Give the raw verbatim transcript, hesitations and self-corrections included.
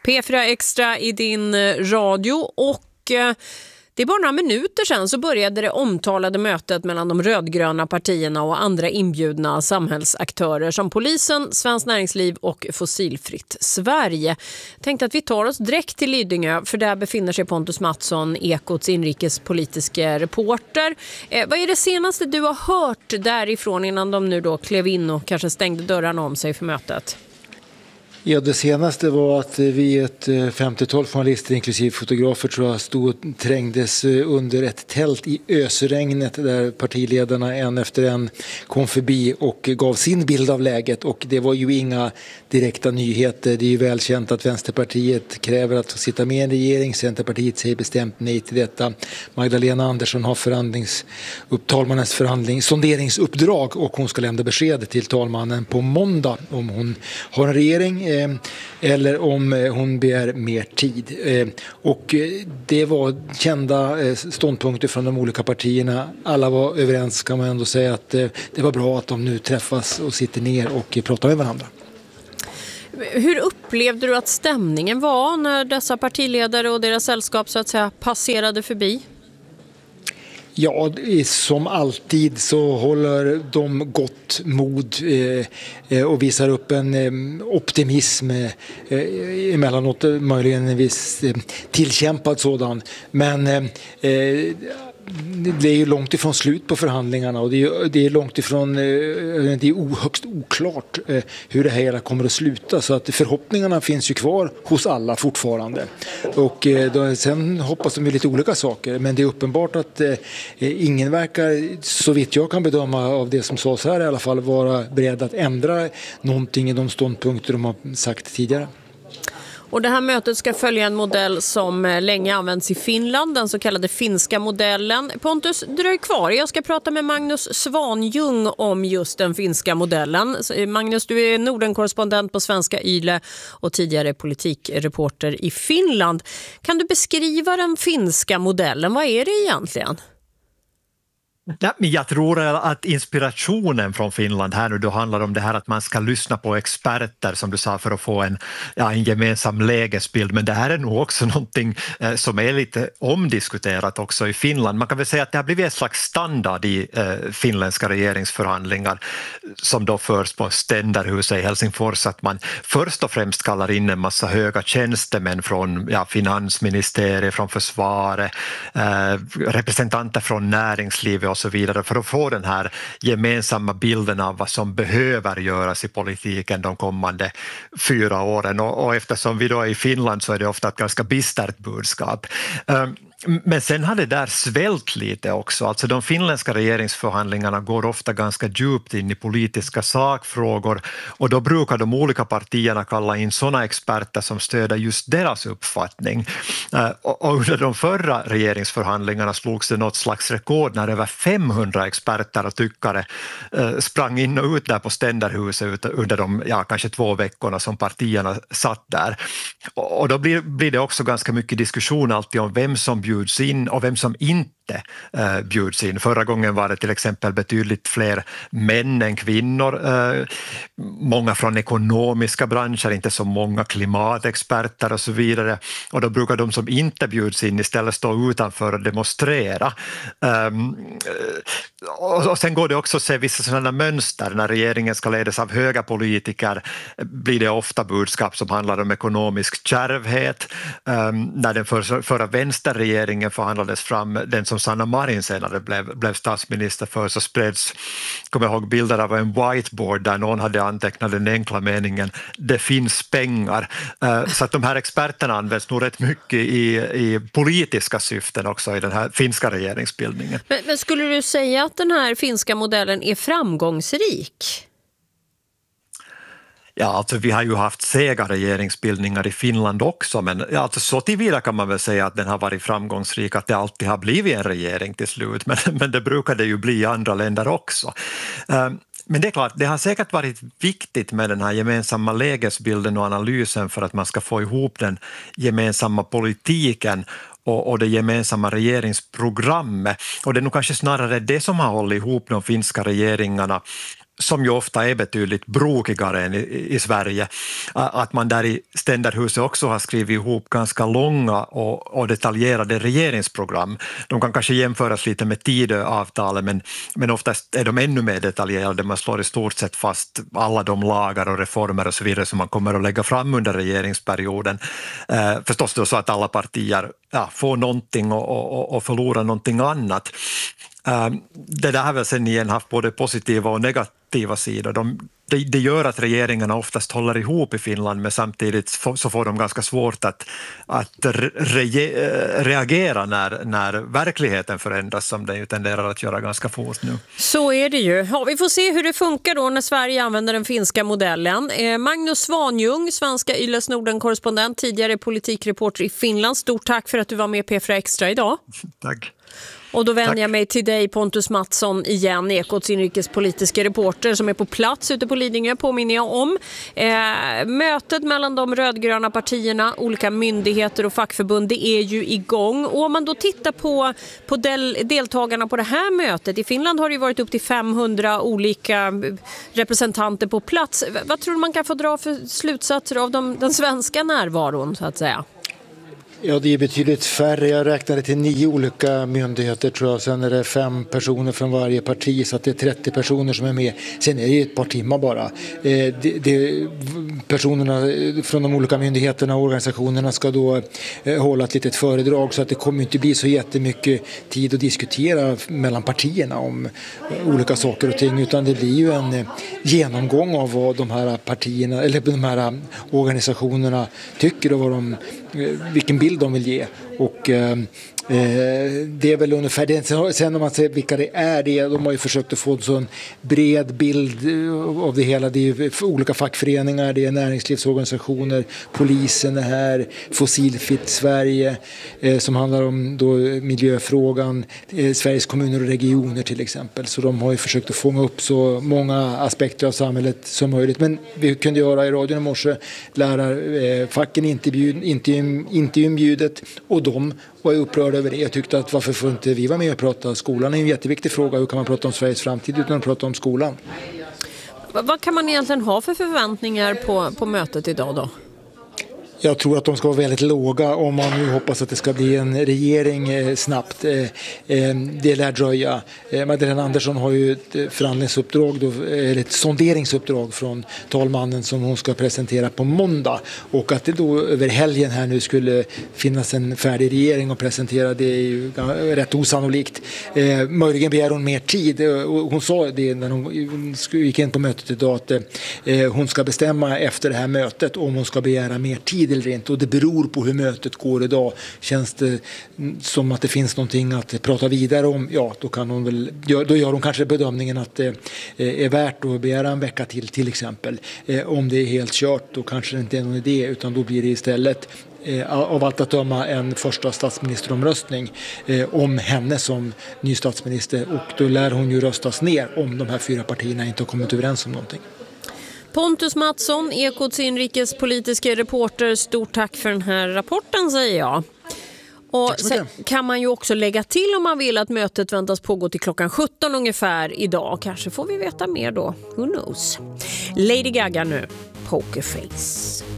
P fyra Extra i din radio och eh, det är bara några minuter sedan så började det omtalade mötet mellan de rödgröna partierna och andra inbjudna samhällsaktörer som polisen, Svenskt Näringsliv och Fossilfritt Sverige. Tänkte att vi tar oss direkt till Lidingö för där befinner sig Pontus Mattsson, Ekots inrikespolitiska reporter. Eh, vad är det senaste du har hört därifrån innan de nu då klev in och kanske stängde dörrarna om sig för mötet? Ja, det senaste var att vi ett femtiotal journalister inklusive fotografer tror jag stod och trängdes under ett tält i ösregnet där partiledarna en efter en kom förbi och gav sin bild av läget, och det var ju inga direkta nyheter. Det är ju välkänt att Vänsterpartiet kräver att få sitta med i en regering. Centerpartiet säger bestämt nej till detta. Magdalena Andersson har förhandlings, talmannens förhandling, sonderingsuppdrag och hon ska lämna besked till talmannen på måndag om hon har en regering eller om hon begär mer tid. Och det var kända ståndpunkter från de olika partierna. Alla var överens, kan man ändå säga, att det var bra att de nu träffas och sitter ner och pratar med varandra. Hur upplevde du att stämningen var när dessa partiledare och deras sällskap så att säga passerade förbi? Ja, som alltid så håller de gott mod eh, och visar upp en eh, optimism eh, emellanåt, möjligen en viss eh, tillkämpad sådan. Men eh, det är ju långt ifrån slut på förhandlingarna och det är, det är långt ifrån, det är högst oklart hur det här kommer att sluta, så att förhoppningarna finns ju kvar hos alla fortfarande. Och då, sen hoppas de ju lite olika saker, men det är uppenbart att eh, ingen verkar, så vitt jag kan bedöma av det som sades här i alla fall, vara beredd att ändra någonting i de ståndpunkter de har sagt tidigare. Och det här mötet ska följa en modell som länge används i Finland, den så kallade finska modellen. Pontus, dröj kvar. Jag ska prata med Magnus Svanjung om just den finska modellen. Magnus, du är Nordenkorrespondent på Svenska Yle och tidigare politikreporter i Finland. Kan du beskriva den finska modellen? Vad är det egentligen? Ja, men jag tror att inspirationen från Finland här nu då handlar om det här att man ska lyssna på experter, som du sa, för att få en, ja, en gemensam lägesbild. Men det här är nog också någonting eh, som är lite omdiskuterat också i Finland. Man kan väl säga att det har blivit en slags standard i eh, finländska regeringsförhandlingar som då förs på Ständerhuset i Helsingfors, att man först och främst kallar in en massa höga tjänstemän från ja, finansministeriet, från försvaret, eh, representanter från näringslivet och så vidare, för att få den här gemensamma bilden av vad som behöver göras i politiken de kommande fyra åren. Och, och eftersom vi då är i Finland så är det ofta ett ganska bistert budskap. Um, Men sen har det där svällt lite också. Alltså de finländska regeringsförhandlingarna går ofta ganska djupt in i politiska sakfrågor, och då brukar de olika partierna kalla in sådana experter som stöder just deras uppfattning. Och under de förra regeringsförhandlingarna slogs det något slags rekord när över femhundra experter och tyckare sprang in och ut där på Ständerhuset under de ja, kanske två veckorna som partierna satt där. Och då blir, blir det också ganska mycket diskussion alltid om vem som bjuds in och vem som inte eh, bjuds in. Förra gången var det till exempel betydligt fler män än kvinnor. Eh, många från ekonomiska branscher, inte så många klimatexperter och så vidare. Och då brukar de som inte bjuds in istället stå utanför och demonstrera. Um, och, och sen går det också att se vissa sådana mönster. När regeringen ska ledas av höga politiker blir det ofta budskap som handlar om ekonomisk kärvhet. Um, när den för, förra vänsterregeringen förhandlades fram, den som Sanna Marin senare blev, blev statsminister för, så spreds, kommer jag ihåg, bilder av en whiteboard där någon hade antecknat den enkla meningen "det finns pengar". Uh, så att de här experterna används nog rätt mycket i, i politiska syften också i den här finska regeringsbildningen. Men, men skulle du säga att den här finska modellen är framgångsrik? Ja, alltså vi har ju haft sega regeringsbildningar i Finland också, men ja, alltså så tillvida kan man väl säga att den har varit framgångsrik, att det alltid har blivit en regering till slut, men, men det brukar det ju bli i andra länder också. Men det är klart, det har säkert varit viktigt med den här gemensamma lägesbilden och analysen för att man ska få ihop den gemensamma politiken och, och det gemensamma regeringsprogrammet. Och det är nog kanske snarare det som har hållit ihop de finska regeringarna som ju ofta är betydligt brokigare än i, i Sverige, att man där i Ständerhuset också har skrivit ihop ganska långa och, och detaljerade regeringsprogram. De kan kanske jämföras lite med Tidöavtalet, men, men oftast är de ännu mer detaljerade. Man slår i stort sett fast alla de lagar och reformer och så vidare som man kommer att lägga fram under regeringsperioden. Eh, förstås då så att alla partier ja, får någonting och, och, och förlorar någonting annat. Eh, det där har väl sen igen haft både positiva och negativa sidor. De, det, det gör att regeringarna oftast håller ihop i Finland, men samtidigt så får de ganska svårt att, att re, reagera när, när verkligheten förändras, som den ju tenderar att göra ganska fort nu. Så är det ju. Ja, vi får se hur det funkar då när Sverige använder den finska modellen. Eh, Magnus Svanjung, svenska Yles Norden-korrespondent, tidigare politikreporter i Finland. Stort tack för att du var med P fyra Extra idag. Tack. Och då vänder Tack. jag mig till dig, Pontus Mattsson, igen, Ekots inrikespolitiska reporter som är på plats ute på Lidingö, påminner jag om. Eh, mötet mellan de rödgröna partierna, olika myndigheter och fackförbund, det är ju igång. Och om man då tittar på, på del, deltagarna på det här mötet, i Finland har det ju varit upp till femhundra olika representanter på plats. Vad tror du man kan få dra för slutsatser av de, den svenska närvaron, så att säga? Ja, det är betydligt färre. Jag räknade till nio olika myndigheter tror jag. Sen är det fem personer från varje parti, så att det är trettio personer som är med. Sen är det ett par timmar bara. Eh, det, det, personerna från de olika myndigheterna och organisationerna ska då eh, hålla ett litet föredrag, så att det kommer inte bli så jättemycket tid att diskutera mellan partierna om eh, olika saker och ting, utan det blir ju en eh, genomgång av vad de här partierna eller de här organisationerna tycker och vad de, eh, vilken bild de vill ge. Och eh, det är väl ungefär det. Sen om man ser vilka det är, det, de har ju försökt att få en sån bred bild av det hela. Det är olika fackföreningar, det är näringslivsorganisationer, polisen är här, Fossilfritt Sverige eh, som handlar om då miljöfrågan, eh, Sveriges kommuner och regioner till exempel. Så de har ju försökt att fånga upp så många aspekter av samhället som möjligt. Men vi kunde göra i radion i morse, lärarfacken eh, intervju, intervju, intervjubjudet, och de var upprörda över det. Jag tyckte att varför får inte vi vara med och prata? Skolan är en jätteviktig fråga. Hur kan man prata om Sveriges framtid utan att prata om skolan? Vad kan man egentligen ha för förväntningar på, på mötet idag då? Jag tror att de ska vara väldigt låga om man nu hoppas att det ska bli en regering eh, snabbt. Eh, eh, det lär dröja. Eh, Magdalena Andersson har ju ett förhandlingsuppdrag, då, eller ett sonderingsuppdrag från talmannen som hon ska presentera på måndag. Och att det då över helgen här nu skulle finnas en färdig regering att presentera, det är ju rätt osannolikt. Eh, möjligen begär hon mer tid. Och hon sa det när hon gick in på mötet idag, att eh, hon ska bestämma efter det här mötet om hon ska begära mer tid eller inte, och det beror på hur mötet går idag. Känns det som att det finns någonting att prata vidare om, ja, då kan hon väl, då gör hon kanske bedömningen att det är värt att begära en vecka till till exempel. Om det är helt kört, då kanske det inte är någon idé, utan då blir det istället av allt att döma en första statsministeromröstning om henne som ny statsminister, och då lär hon ju röstas ner om de här fyra partierna inte har kommit överens om någonting. Pontus Mattsson, Ekots inrikespolitiska reporter, stort tack för den här rapporten, säger jag. Och sen kan man ju också lägga till, om man vill, att mötet väntas pågå till klockan sjutton ungefär idag. Kanske får vi veta mer då. Who knows? Lady Gaga nu, Pokerface.